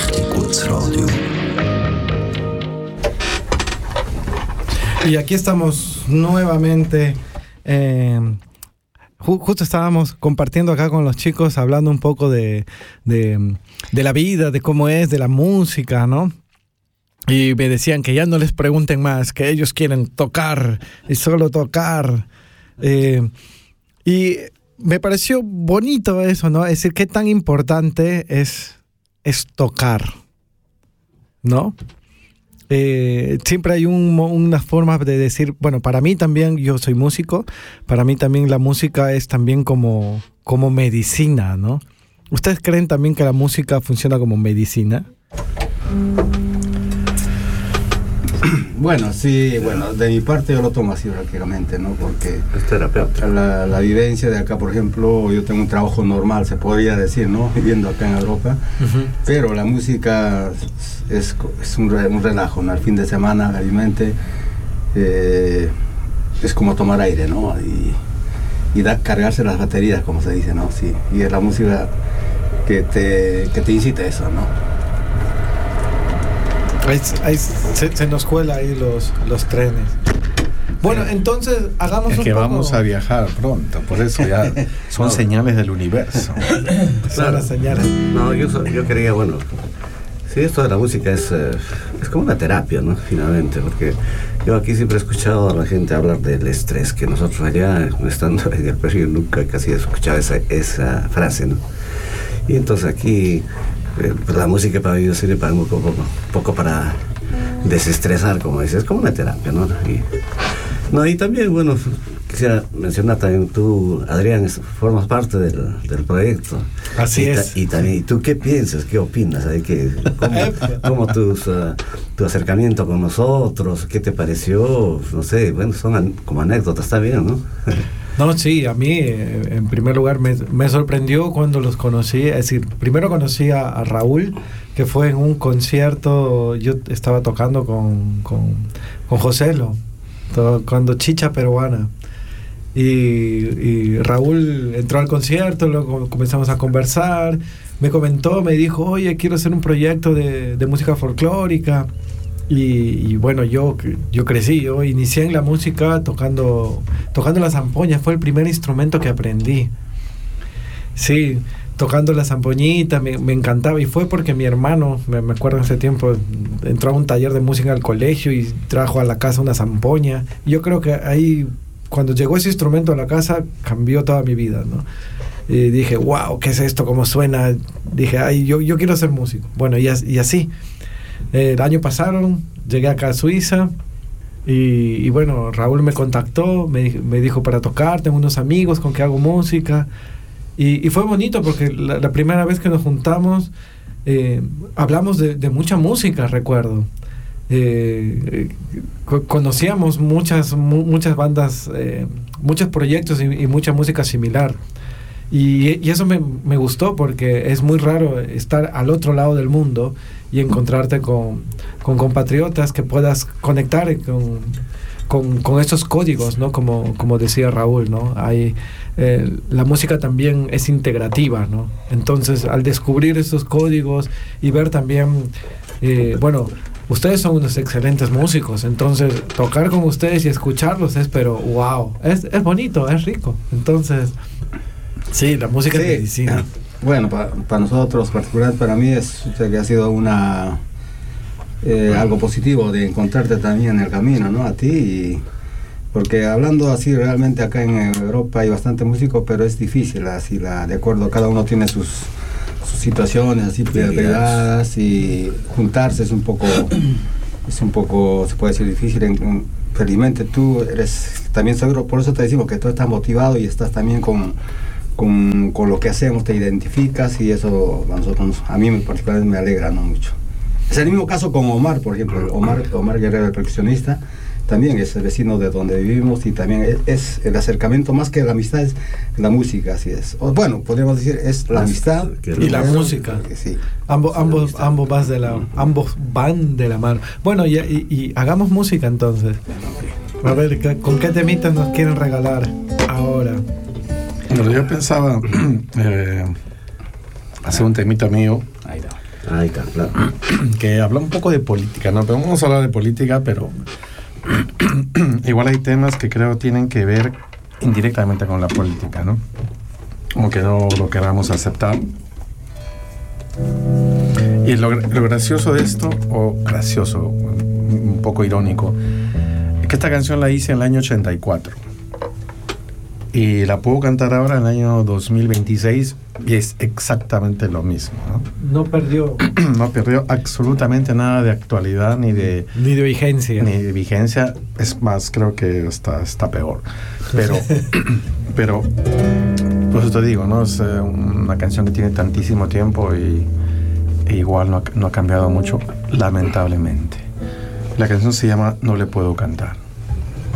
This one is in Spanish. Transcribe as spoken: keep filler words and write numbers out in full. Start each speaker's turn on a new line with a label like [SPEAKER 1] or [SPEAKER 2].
[SPEAKER 1] Kulturradio.
[SPEAKER 2] Y aquí estamos nuevamente. Eh, ju- justo estábamos compartiendo acá con los chicos, hablando un poco de, de, de la vida, de cómo es, de la música, ¿no? Y me decían que ya no les pregunten más, que ellos quieren tocar y solo tocar. Eh, y me pareció bonito eso, ¿no? Es decir, qué tan importante es, es tocar, ¿no? Eh, siempre hay un, una forma de decir, bueno, para mí también, yo soy músico, para mí también la música es también como, como medicina, ¿no? ¿Ustedes creen también que la música funciona como medicina?
[SPEAKER 3] Bueno, sí, bueno, de mi parte yo lo tomo así prácticamente, ¿no? Porque
[SPEAKER 4] es terapeuta.
[SPEAKER 3] La, la vivencia de acá, por ejemplo, yo tengo un trabajo normal, se podría decir, ¿no? Viviendo acá en Europa, uh-huh. Pero la música es, es un, un relajo, ¿no? Al fin de semana, realmente, eh, es como tomar aire, ¿no? Y, y da, cargarse las baterías, como se dice, ¿no? Sí, y es la música que te, que te incita a eso, ¿no?
[SPEAKER 2] Ahí, ahí se, se nos cuela ahí los, los trenes. Bueno, entonces hagamos
[SPEAKER 5] es
[SPEAKER 2] un
[SPEAKER 5] que
[SPEAKER 2] poco...
[SPEAKER 5] vamos a viajar pronto, por eso ya son no. señales del universo.
[SPEAKER 2] Son las señales.
[SPEAKER 4] No, yo, yo quería, bueno, sí, esto de la música es, eh, es como una terapia, ¿no? Finalmente, porque yo aquí siempre he escuchado a la gente hablar del estrés, que nosotros allá, estando en el Perú, nunca casi he escuchado esa, esa frase, ¿no? Y entonces aquí... Pues la música para mí sirve para un poco, poco para desestresar, como dices, es como una terapia, ¿no? Y, no, y también, bueno, quisiera mencionar también, tú, Adrián, formas parte del, del proyecto.
[SPEAKER 2] Así
[SPEAKER 4] y
[SPEAKER 2] es.
[SPEAKER 4] Ta, y también, ¿tú qué piensas, qué opinas? ¿Qué, ¿Cómo, cómo tus, uh, tu acercamiento con nosotros? ¿Qué te pareció? No sé, bueno, son an, como anécdotas, está bien, ¿no?
[SPEAKER 2] No, sí, a mí en primer lugar me, me sorprendió cuando los conocí, es decir, primero conocí a, a Raúl, que fue en un concierto, yo estaba tocando con, con, con Joselo, tocando chicha peruana, y, y Raúl entró al concierto, luego comenzamos a conversar, me comentó, me dijo, oye, quiero hacer un proyecto de, de música folclórica. Y, y bueno, yo, yo crecí, yo inicié en la música tocando, tocando la zampoña, fue el primer instrumento que aprendí. Sí, tocando la zampoñita, me, me encantaba, y fue porque mi hermano, me, me acuerdo en ese tiempo, entró a un taller de música al colegio y trajo a la casa una zampoña. Y yo creo que ahí, cuando llegó ese instrumento a la casa, cambió toda mi vida, ¿no? Y dije, wow, ¿qué es esto? ¿Cómo suena? Dije, ay, yo, yo quiero ser músico. Bueno, y, y así. El año pasaron, llegué acá a Suiza y, y bueno, Raúl me contactó, me, me dijo para tocar, tengo unos amigos con que hago música y, y fue bonito porque la, la primera vez que nos juntamos eh, hablamos de, de mucha música, recuerdo. Eh, eh, conocíamos muchas, mu, muchas bandas, eh, muchos proyectos y, y mucha música similar. Y, y eso me, me gustó porque es muy raro estar al otro lado del mundo y encontrarte con, con compatriotas que puedas conectar con, con, con estos códigos, ¿no? Como, como decía Raúl, ¿no? Hay, eh, la música también es integrativa, ¿no? Entonces, al descubrir estos códigos y ver también, eh, bueno, ustedes son unos excelentes músicos, entonces tocar con ustedes y escucharlos es, pero wow, es, es bonito, es rico. Entonces... Sí, la música sí, es medicina.
[SPEAKER 3] Bueno, para pa nosotros, particular para mí, es o sea, que ha sido una eh, algo positivo de encontrarte también en el camino, ¿no? A ti, y, porque hablando así, realmente acá en Europa hay bastante músicos, pero es difícil, así, la, de acuerdo, cada uno tiene sus, sus situaciones así pegadas y juntarse es un poco, es un poco, se puede decir, difícil. En, en, felizmente tú eres también seguro, por eso te decimos que tú estás motivado y estás también con... Con, con lo que hacemos, te identificas y eso a nosotros, a mí particularmente me alegra, ¿no? Mucho. Es el mismo caso con Omar, por ejemplo. Omar, Omar Guerrero, el percusionista, también es el vecino de donde vivimos y también es, es el acercamiento, más que la amistad, es la música, así es. O, bueno, podríamos decir, es la amistad
[SPEAKER 2] y la música.
[SPEAKER 3] Sí.
[SPEAKER 2] Ambos, ambos, ambos, vas de la, ambos van de la mano. Bueno, y, y, y hagamos música entonces. A ver, ¿con qué temitas nos quieren regalar ahora?
[SPEAKER 5] Bueno, yo pensaba eh, hacer un temita mío
[SPEAKER 4] Ahí está, claro.
[SPEAKER 5] Que habla un poco de política, ¿no? Pero vamos a hablar de política, pero igual hay temas que creo tienen que ver indirectamente con la política, ¿no? Aunque no lo queramos aceptar. Y lo, lo gracioso de esto, o gracioso, un poco irónico, es que esta canción la hice en el año ochenta y cuatro. Y la puedo cantar ahora en el año dos mil veintiséis y es exactamente lo mismo, ¿no?
[SPEAKER 2] No perdió.
[SPEAKER 5] No perdió absolutamente nada de actualidad ni de...
[SPEAKER 2] Ni de vigencia.
[SPEAKER 5] Ni de vigencia. Es más, creo que está, está peor. Pero, pero, pues te digo, ¿no? Es eh, una canción que tiene tantísimo tiempo y, e igual no ha, no ha cambiado mucho, lamentablemente. La canción se llama No le puedo cantar.